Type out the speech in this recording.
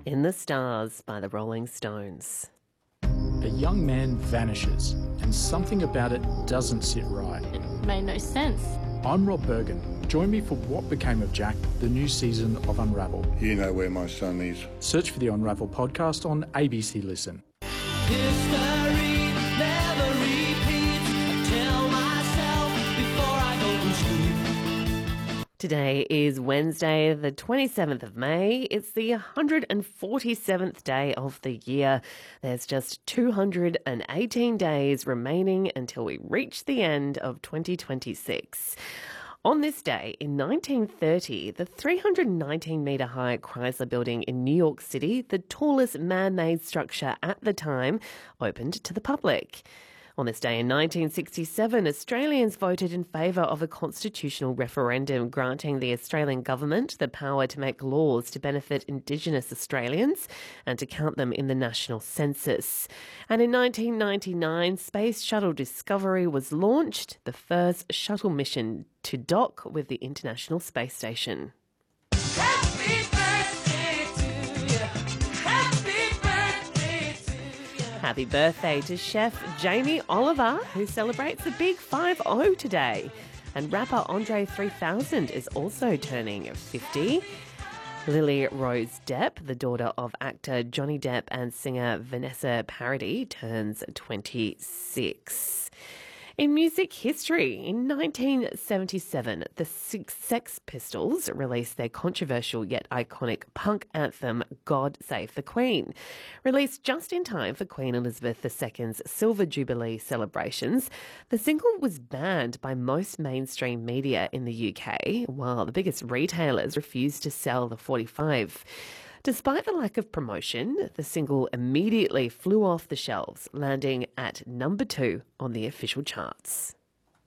In the Stars by the Rolling Stones. A young man vanishes, and something about it doesn't sit right. It made no sense. I'm Rob Bergen. Join me for What Became of Jack, the new season of Unravel. You know where my son is. Search for the Unravel podcast on ABC Listen. History never repeats. I tell myself before I go to sleep. Today is Wednesday, the 27th of May. It's the 147th day of the year. There's just 218 days remaining until we reach the end of 2026. On this day, in 1930, the 319-metre high Chrysler Building in New York City, the tallest man-made structure at the time, opened to the public. On this day in 1967, Australians voted in favour of a constitutional referendum granting the Australian government the power to make laws to benefit Indigenous Australians and to count them in the national census. And in 1999, Space Shuttle Discovery was launched, the first shuttle mission to dock with the International Space Station. Happy birthday to you. Happy birthday to you. Happy birthday to Chef Jamie Oliver, who celebrates a big 5-0 today. And rapper Andre 3000 is also turning 50. Lily Rose Depp, the daughter of actor Johnny Depp and singer Vanessa Paradis, turns 26. In music history, in 1977, the Sex Pistols released their controversial yet iconic punk anthem, God Save the Queen. Released just in time for Queen Elizabeth II's Silver Jubilee celebrations, the single was banned by most mainstream media in the UK, while the biggest retailers refused to sell the 45. Despite the lack of promotion, the single immediately flew off the shelves, landing at number 2 on the official charts.